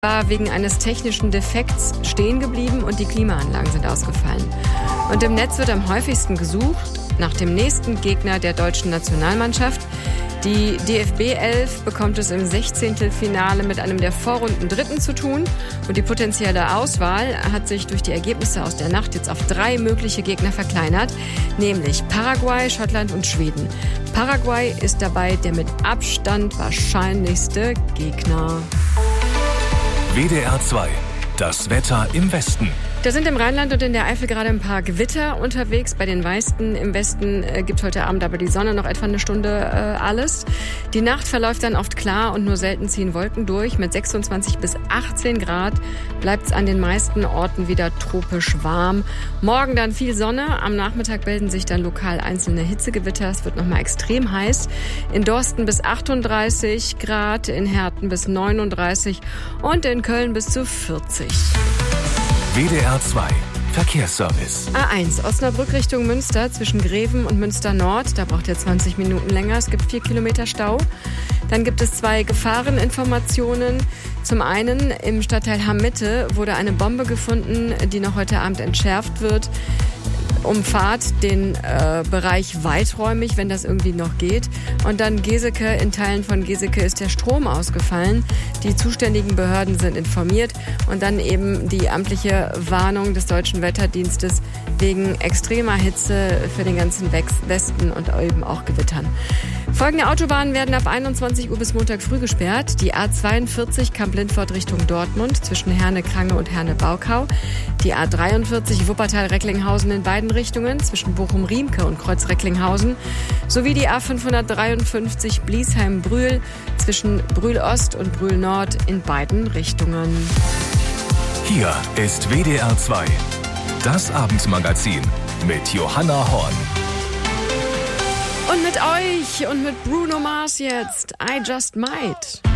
war wegen eines technischen Defekts stehen geblieben und die Klimaanlagen sind ausgefallen. Und im Netz wird am häufigsten gesucht nach dem nächsten Gegner der deutschen Nationalmannschaft. Die DFB 11 bekommt es im 16. Finale mit einem der Vorrundendritten zu tun. Und die potenzielle Auswahl hat sich durch die Ergebnisse aus der Nacht jetzt auf 3 mögliche Gegner verkleinert, nämlich Paraguay, Schottland und Schweden. Paraguay ist dabei der mit Abstand wahrscheinlichste Gegner. WDR 2. Das Wetter im Westen. Da sind im Rheinland und in der Eifel gerade ein paar Gewitter unterwegs. Bei den meisten im Westen gibt heute Abend aber die Sonne noch etwa eine Stunde alles. Die Nacht verläuft dann oft klar und nur selten ziehen Wolken durch. Mit 26 bis 18 Grad bleibt es an den meisten Orten wieder tropisch warm. Morgen dann viel Sonne. Am Nachmittag bilden sich dann lokal einzelne Hitzegewitter. Es wird nochmal extrem heiß. In Dorsten bis 38 Grad, in Herten bis 39 und in Köln bis zu 40. WDR 2 Verkehrsservice. A1 Osnabrück Richtung Münster zwischen Greven und Münster Nord. Da braucht ihr 20 Minuten länger. Es gibt 4 Kilometer Stau. Dann gibt es 2 Gefahreninformationen. Zum einen im Stadtteil Hamm-Mitte wurde eine Bombe gefunden, die noch heute Abend entschärft wird. Umfahrt den Bereich weiträumig, wenn das irgendwie noch geht. Und dann Geseke, in Teilen von Geseke ist der Strom ausgefallen. Die zuständigen Behörden sind informiert. Und dann eben die amtliche Warnung des Deutschen Wetterdienstes wegen extremer Hitze für den ganzen Westen und eben auch Gewittern. Folgende Autobahnen werden ab 21 Uhr bis Montag früh gesperrt. Die A42 Kamp-Lindfort Richtung Dortmund zwischen Herne-Krange und Herne-Baukau. Die A43 Wuppertal-Recklinghausen in beiden Richtungen zwischen Bochum-Riemke und Kreuz-Recklinghausen. Sowie die A553 Bliesheim-Brühl zwischen Brühl-Ost und Brühl-Nord in beiden Richtungen. Hier ist WDR 2. Das Abendmagazin mit Johanna Horn. Und mit euch und mit Bruno Mars jetzt. I Just Might.